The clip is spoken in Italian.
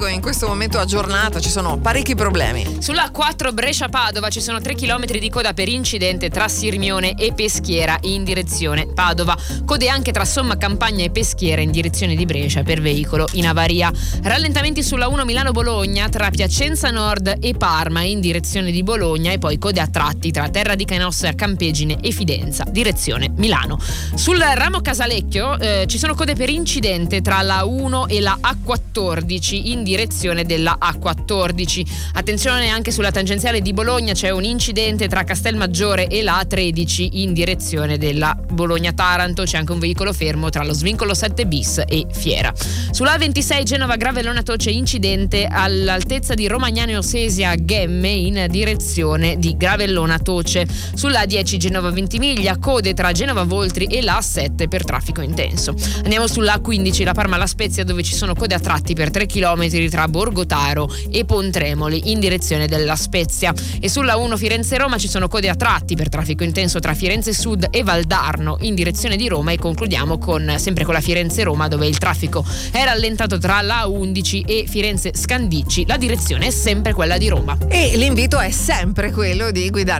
In questo momento a giornata ci sono parecchi problemi. Sulla A4 Brescia-Padova ci sono 3 km di coda per incidente tra Sirmione e Peschiera in direzione Padova. Code anche tra Somma Campagna e Peschiera in direzione di Brescia per veicolo in avaria. Rallentamenti sulla 1 Milano-Bologna tra Piacenza Nord e Parma in direzione di Bologna, e poi code a tratti tra Terra di Canossa, Campegine e Fidenza, direzione Milano. Sul ramo Casalecchio ci sono code per incidente tra la 1 e la A14 in direzione della A14. Attenzione anche sulla tangenziale di Bologna, c'è un incidente tra Castelmaggiore e la A13 in direzione della Bologna-Taranto, c'è anche un veicolo fermo tra lo svincolo 7 bis e Fiera. Sulla A26 Genova-Gravellona Toce incidente all'altezza di Romagnano Osesia Ghemme in direzione di Gravellona Toce. Sulla A10 Genova-Ventimiglia code tra Genova Voltri e la A7 per traffico intenso. Andiamo sulla A15 La Parma La Spezia, dove ci sono code a tratti per 3 km tra Borgotaro e Pontremoli in direzione della Spezia, e sulla 1 Firenze-Roma ci sono code a tratti per traffico intenso tra Firenze Sud e Valdarno in direzione di Roma, e concludiamo sempre con la Firenze-Roma, dove il traffico è rallentato tra la A11 e Firenze Scandicci. La direzione è sempre quella di Roma e l'invito è sempre quello di guidare